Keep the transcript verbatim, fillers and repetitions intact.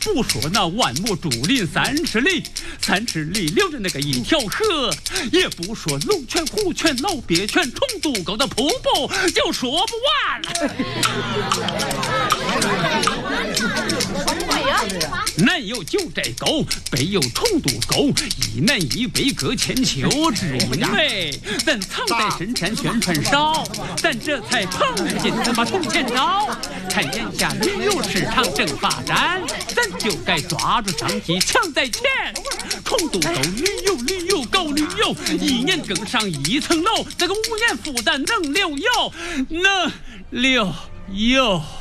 不说那万亩竹林三十里，三十里留着那个一条河，也不说龙泉、虎泉、老鳖泉、冲渡沟的瀑布，就说不完了。南有九寨沟，北有冲渡沟，一南一北各千秋。只因为咱藏在深山宣传少，咱这才碰见他妈铜钱找。看眼下旅游市场正发展，咱就该抓住商机抢在前。冲渡沟旅游旅游搞旅游，一年更上一层楼，这个五年负担能留有，能留有。